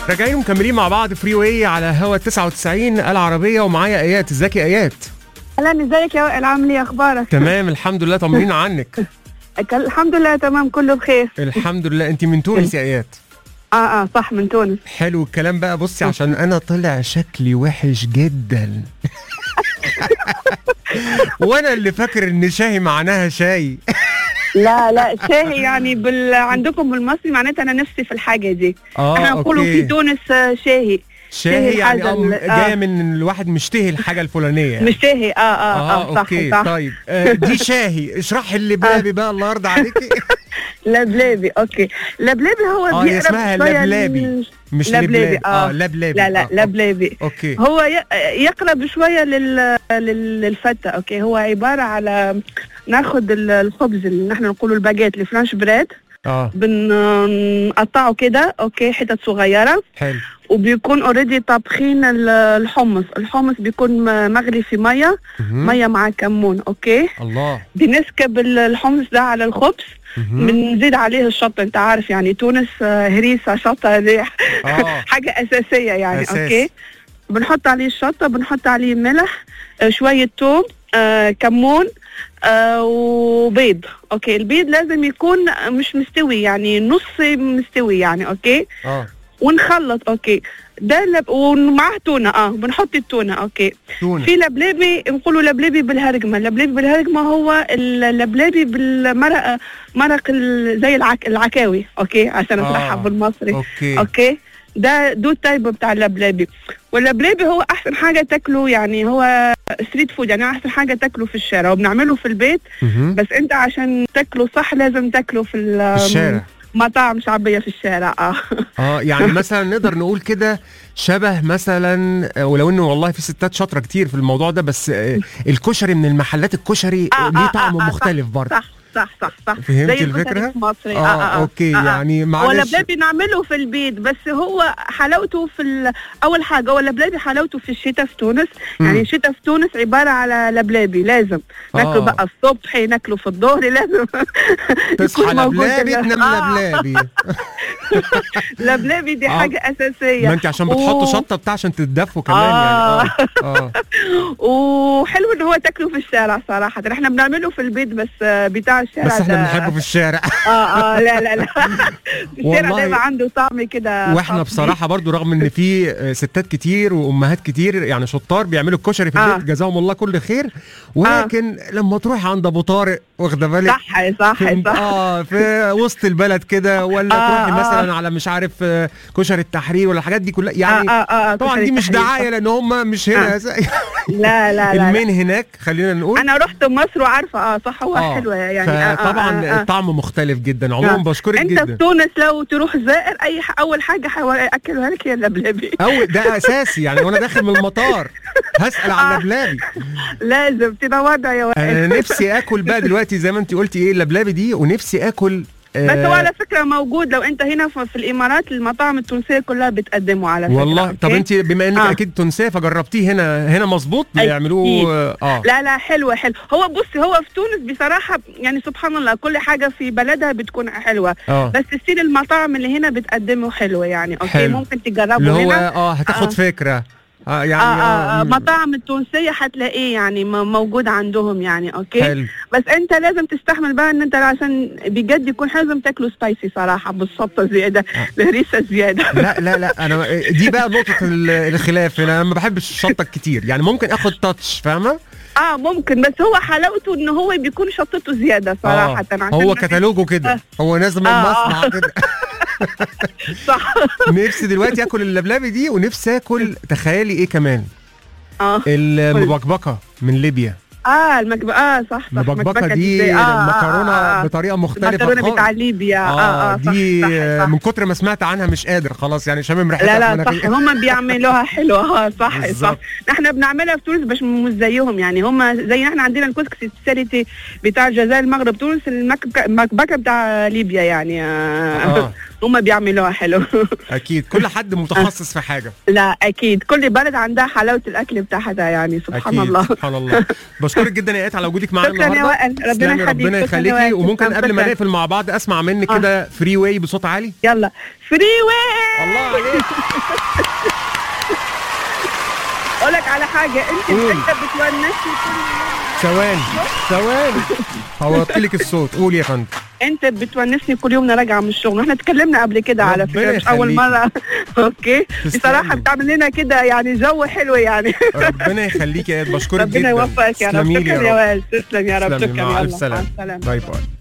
راجعين مكملين مع بعض فري واي على هوا 99 العربية، ومعايا ايات. ازيك يا ايات؟ اهلا، ازيك يا وائل؟ عامل ايه؟ اخبارك؟ تمام الحمد لله، طمنينا عنك. الحمد لله تمام، كله بخير الحمد لله. انت من تونس يا ايات؟ صح، من تونس. حلو الكلام. بقى بصي، عشان انا طلع شكلي وحش جدا. وانا اللي فاكر ان شاي معناها شاي. لا شاهي يعني عندكم بالمصري معناتها انا نفسي في الحاجه دي. احنا نقولوا في تونس شاهي يعني جايه من الواحد مشتهي الحاجه الفلانيه يعني. مشتهي صح اوكي صح. طيب دي شاهي. اشرحي اللبلابي بقى، الله يرضى عليكي. لبلابي، اوكي. لبلابي هو بيقرب اسمها شويه لبلابي مش لبلابي. لبلابي. لا لبلابي. اوكي. هو يقرب شويه للفته. اوكي، هو عباره على ناخد الخبز اللي نحن نقوله الباجيت، الفرنش بريد. بنقطعه كده اوكي حتت صغيره. حلو. وبيكون اوريدي طابخين الحمص بيكون مغلي في ميه مع كمون. اوكي. الله. بنسكب الحمص ده على الخبز. بنزيد عليه الشطه، انت عارف يعني تونس هريسه شطه دي. حاجه اساسيه يعني. اوكي. بنحط عليه الشطه، بنحط عليه ملح، شويه توم، كمون، وبيض. اوكي. البيض لازم يكون مش مستوي، يعني نص مستوي يعني. اوكي. ونخلط. اوكي. ده ومعاه تونه. بنحط التونه. اوكي. تونة. في لبلابي نقولوا لبلابي بالهرجمه. اللبلابي بالهرجمه هو اللبلابي مرق زي العكاوي. اوكي، عشان اشرحها بالمصري. اوكي. ده التايب بتاع اللبلابي. واللبلابي هو احسن حاجه تاكله، يعني هو ستريت فود، يعني احسن حاجه تاكله في الشارع، وبنعمله في البيت. بس انت عشان تاكله صح لازم تاكله في الشارع، مطاعم شعبيه في الشارع. يعني مثلا نقدر نقول كده شبه مثلا، ولو انه والله في ستات شاطره كتير في الموضوع ده، بس الكشري من المحلات الكشري ليه طعم مختلف برضه. صح. فهمتي الفكره؟ مصري. اوكي. يعني معلش، هو اللبلابي نعمله في البيت، بس هو حلاوته في اول حاجه، هو اللبلابي حلاوته في الشتاء في تونس. يعني الشتاء في تونس عباره على لبلابي، لازم ناكله بقى الصبح، ناكله في الظهر، لازم تصحى لبلابي تنام لبلابي. لبلابي دي حاجه اساسيه. ما انت عشان بتحطوا شطه بتاع عشان تتدفوا كمان يعني. وحلو ان هو تاكله في الشارع صراحه. احنا بنعمله في البيت، بس بتاع الشارع بس احنا بنحبه في الشارع. لا في الشارع دايما عنده طعم كده. واحنا بصراحه برضو رغم ان في ستات كتير وامهات كتير يعني شطار بيعملوا الكشري في البيت، جزاهم الله كل خير، ولكن لما تروح عند ابو طارق، واخده بالك؟ صح في وسط البلد كده، ولا تروحي مثلا على مش عارف كشري التحرير ولا الحاجات دي كلها يعني. طبعا دي مش دعايه لان هم مش هنا. لا المين هناك خلينا نقول. انا رحت مصر وعارفه. صح، هو حلو يعني. طبعا الطعم مختلف جدا. عموما بشكرك جدا. انت في تونس لو تروح زائر اول حاجه اكلها لك هي اللبلابي. ده اساسي يعني. وانا داخل من المطار هسال على اللبلابي. لازم تنورنا يا وائل. انا نفسي اكل بقى دلوقتي زي ما انت قلتي اللبلابي دي، ونفسي اكل. بس هو على فكره موجود، لو انت هنا في الامارات المطاعم التونسيه كلها بتقدمه على فكره. والله. طب انت بما انك اكيد تونسيه فجربتيه هنا مظبوط بيعملوه؟ لا حلو. هو بصي، هو في تونس بصراحه يعني سبحان الله كل حاجه في بلدها بتكون حلوه. بس ستيل المطاعم اللي هنا بتقدمه حلوه يعني. اوكي. حلو. ممكن تجربه اللي هو هنا. هتاخد فكره. يعني مطاعم التونسيه هتلاقيه يعني موجود عندهم يعني. اوكي. حلو. بس انت لازم تستحمل بقى ان انت عشان بجد يكون لازم تاكله سبايسي صراحه، بالشطه زياده، الهريسه زياده. لا انا دي بقى نقطه الخلاف هنا. انا ما بحبش الشطه كتير يعني، ممكن اخد تاتش، فاهمه؟ ممكن، بس هو حلاوته ان هو بيكون شطته زياده صراحه. هو كتالوجه كده. هو نازل من المصنع كده. صح. نفسي دلوقتي اكل اللبلابي دي، ونفسي اكل، تخيلي ايه كمان؟ المبكبكه من ليبيا. صح. المبكبكه دي مكرونه بطريقه مختلفه. المكرونه بتاع ليبيا. دي صح. من كتر ما سمعت عنها مش قادر خلاص يعني، شامم ريحتها. لا صح، هم بيعملوها حلوه. صح. احنا بنعملها في تونس بس مش زيهم يعني. هم زي احنا عندنا الكسكسي السالتي بتاع الجزائر، المغرب، تونس المكبكه بتاع ليبيا يعني. هم بيعملوها حلو. اكيد كل حد متخصص في حاجه. لا اكيد كل بلد عندها حلاوه الاكل بتاعها ده يعني سبحان أكيد. الله. سبحان الله. بشكرك جدا يا ايات على وجودك معانا النهارده. شكرا يا وائل، ربنا يخليكي. وممكن قبل ما نقفل مع بعض اسمع منك كده فري واي بصوت عالي. يلا فري واي. الله عليك. اقول لك على حاجه، انت بتونسني ثواني هوطي لك الصوت. قول يا فندم. انت بتونسني كل يوم انا راجعه من الشغل، احنا اتكلمنا قبل كده على فكره مش اول مره. اوكي بصراحه بتعمل لنا كده يعني جو حلو يعني. ربنا يخليك يا اياد، بشكرك جدا. ربنا يوفقك يا رب. شكرا يا وائل، تسلم يا رب. شكرا. مع الف سلامه. باي باي.